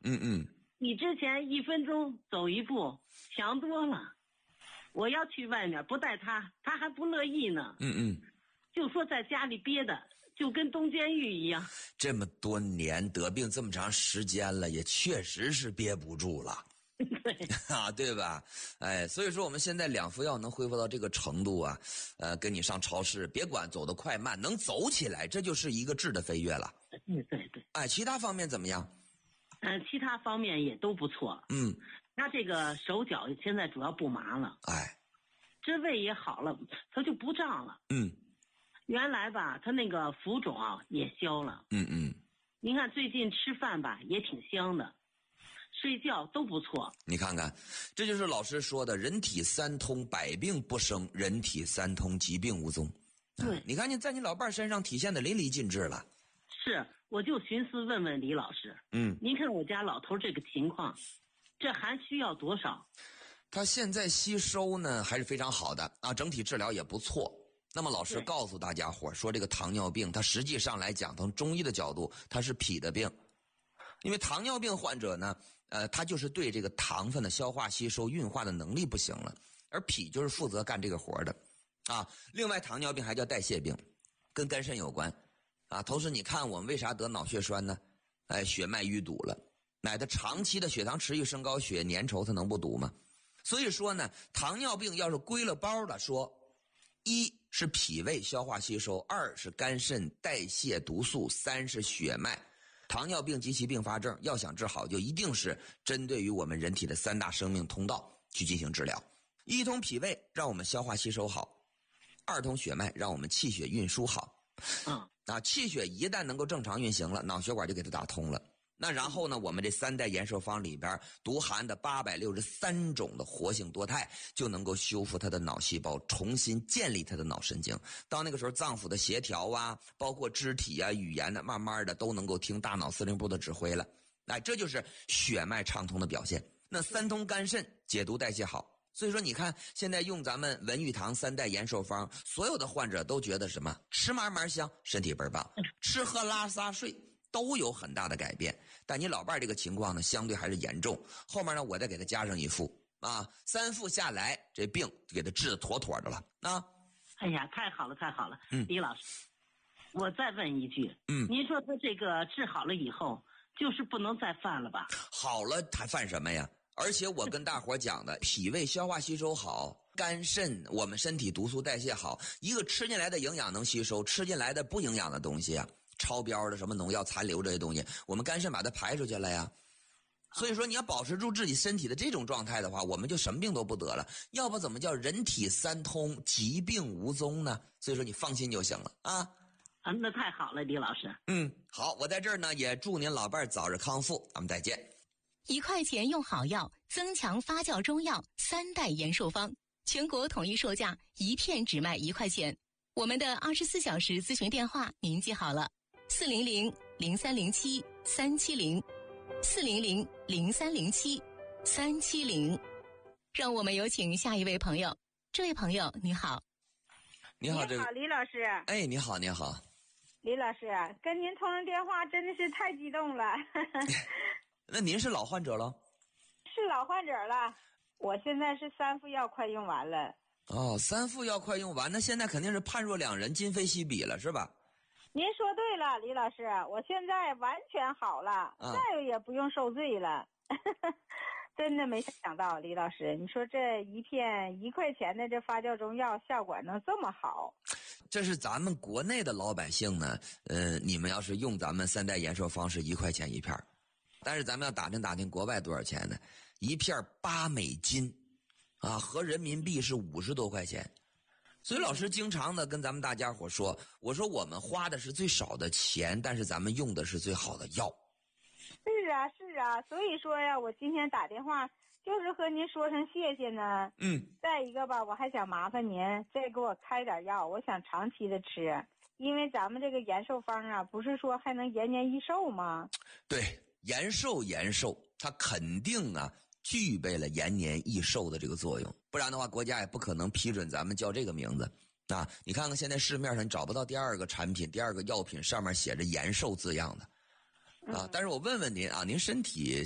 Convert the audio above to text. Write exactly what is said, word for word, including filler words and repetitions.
嗯嗯， 比之前一分钟走一步强多了。我要去外面不带他，他还不乐意呢。 嗯嗯， 就说在家里憋的就跟蹲监狱一样。 这么多年得病这么长时间了，也确实是憋不住了。 对啊，对吧？哎，所以说我们现在两服药能恢复到这个程度啊，呃，跟你上超市，别管走得快慢，能走起来，这就是一个质的飞跃了。 对对对。 哎，其他方面怎么样？ 嗯、呃，其他方面也都不错。 嗯， 他这个手脚现在主要不麻了， 哎， 这胃也好了，他就不胀了。 嗯， 原来吧，他那个浮肿啊也消了。 嗯嗯， 您看最近吃饭吧也挺香的。睡觉都不错， 你看看，这就是老师说的人体三通，百病不生；人体三通，疾病无踪。 对、 啊，你看你在你老伴身上体现的淋漓尽致了。 是，我就寻思问问李老师， 嗯， 您看我家老头这个情况，这还需要多少？ 他现在吸收呢还是非常好的啊，整体治疗也不错。那么老师告诉大家伙说，这个糖尿病它实际上来讲，从中医的角度，它是脾的病。因为糖尿病患者呢，呃，他就是对这个糖分的消化吸收运化的能力不行了，而脾就是负责干这个活的，啊。另外，糖尿病还叫代谢病，跟肝肾有关，啊。同时，你看我们为啥得脑血栓呢？哎，血脉淤堵了，乃它长期的血糖持续升高，血粘稠，它能不堵吗？所以说呢，糖尿病要是归了包的说，一是脾胃消化吸收，二是肝肾代谢毒素，三是血脉。糖尿病及其并发症要想治好，就一定是针对于我们人体的三大生命通道去进行治疗。一通脾胃让我们消化吸收好，二通血脉让我们气血运输好。 嗯， 啊，气血一旦能够正常运行了，脑血管就给它打通了。那然后呢，我们这三代延寿方里边独含的八百六十三种的活性多肽就能够修复它的脑细胞，重新建立它的脑神经。到那个时候，脏腑的协调啊，包括肢体啊、语言的，慢慢的都能够听大脑司令部的指挥了。哎，这就是血脉畅通的表现。那三通肝肾，解毒代谢好。所以说，你看现在用咱们文玉堂三代延寿方，所有的患者都觉得什么？吃嘛嘛香，身体倍儿棒，吃喝拉撒睡都有很大的改变。但你老伴这个情况呢，相对还是严重。后面呢，我再给他加上一副啊，三副下来，这病就给他治得妥妥的了啊！ 哎呀，太好了，太好了， 嗯， 李老师，我再问一句， 嗯， 您说他这个治好了以后，就是不能再犯了吧？ 好了，还犯什么呀？而且我跟大伙讲的，脾胃消化吸收好，肝肾我们身体毒素代谢好，一个吃进来的营养能吸收，吃进来的不营养的东西啊，超标的什么农药残留这些东西，我们肝肾把它排出去了呀。所以说你要保持住自己身体的这种状态的话，我们就什么病都不得了。要不怎么叫人体三通，疾病无踪呢？所以说你放心就行了啊。 啊，那太好了，李老师。 嗯，好，我在这儿呢也祝您老伴儿早日康复，咱们再见。 一块钱用好药，增强发酵中药三代延寿方，全国统一售价一片只卖一块钱。我们的二十四小时咨询电话您记好了：四零零零三零七三七零，四零零零三零七三七零。让我们有请下一位朋友。这位朋友你好。 你好，这你好，李老师。 哎，你好，你好。 李老师，跟您通上电话真的是太激动了。 那您是老患者了？ 是老患者了，我现在是三副药快用完了。 哦，三副药快用完，那现在肯定是判若两人，今非昔比了，是吧？ 您说对了，李老师，我现在完全好了， 啊、 再也不用受罪了。真的没想到，李老师，你说这一片一块钱的这发酵中药效果能这么好？ 这是咱们国内的老百姓呢，呃，你们要是用咱们三代延寿方是一块钱一片，但是咱们要打听打听国外多少钱呢？一片八美金，啊，合人民币是五十多块钱。所以老师经常的跟咱们大家伙说，我说我们花的是最少的钱，但是咱们用的是最好的药。 是啊，是啊，所以说呀，我今天打电话就是和您说声谢谢呢。 嗯。 再一个吧，我还想麻烦您再给我开点药，我想长期的吃，因为咱们这个延寿方啊，不是说还能延年益寿吗？ 对，延寿延寿，它肯定啊具备了延年益寿的这个作用，不然的话，国家也不可能批准咱们叫这个名字。啊，你看看现在市面上你找不到第二个产品、第二个药品上面写着延寿字样的。啊，但是我问问您啊，您身体